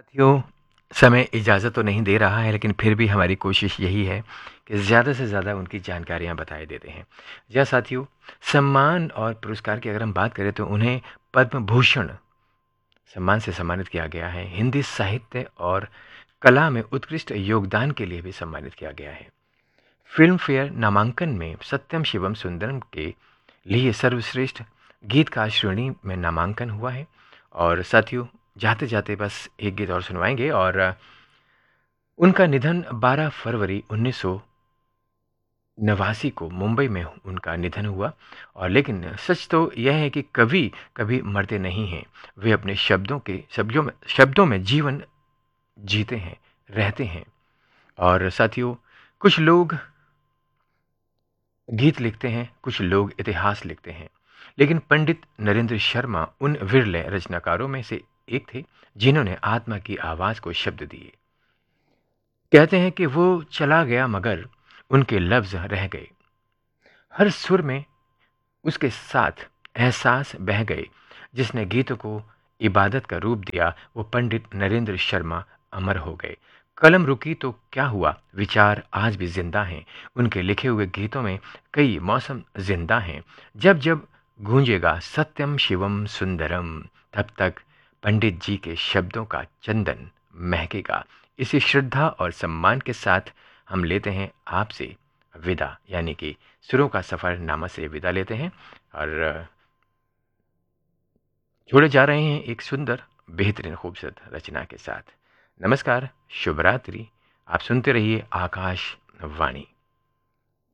साथियों, समय इजाज़त तो नहीं दे रहा है, लेकिन फिर भी हमारी कोशिश यही है कि ज़्यादा से ज़्यादा उनकी जानकारियाँ बताए देते हैं। जी हाँ साथियों, सम्मान और पुरस्कार की अगर हम बात करें तो उन्हें पद्म भूषण सम्मान से सम्मानित किया गया है। हिंदी साहित्य और कला में उत्कृष्ट योगदान के लिए भी सम्मानित किया गया है। फ़िल्म फेयर नामांकन में सत्यम शिवम सुंदरम के लिए सर्वश्रेष्ठ गीतकार श्रेणी में नामांकन हुआ है। और साथियों, जाते-जाते बस एक गीत और सुनवाएँगे और उनका निधन 12 फरवरी 1989 को मुंबई में उनका निधन हुआ। और लेकिन सच तो यह है कि कवि कभी मरते नहीं हैं। वे अपने शब्दों में जीवन जीते हैं, रहते हैं। और साथियों, कुछ लोग गीत लिखते हैं, कुछ लोग इतिहास लिखते हैं, लेकिन पंडित नरेंद्र शर्मा उन विरले रचनाकारों में से एक थे जिन्होंने आत्मा की आवाज़ को शब्द दिए। कहते हैं कि वो चला गया मगर उनके लफ्ज़ रह गए। हर सुर में उसके साथ एहसास बह गए। जिसने गीत को इबादत का रूप दिया, वो पंडित नरेंद्र शर्मा अमर हो गए। कलम रुकी तो क्या हुआ, विचार आज भी जिंदा हैं। उनके लिखे हुए गीतों में कई मौसम जिंदा हैं। जब जब गूंजेगा सत्यम शिवम सुंदरम, तब तक पंडित जी के शब्दों का चंदन महकेगा। इसी श्रद्धा और सम्मान के साथ हम लेते हैं आपसे विदा, यानी कि सुरों का सफ़रनामा से विदा लेते हैं और छोड़े जा रहे हैं एक सुंदर, बेहतरीन, खूबसूरत रचना के साथ। नमस्कार, शुभ रात्रि। आप सुनते रहिए आकाशवाणी।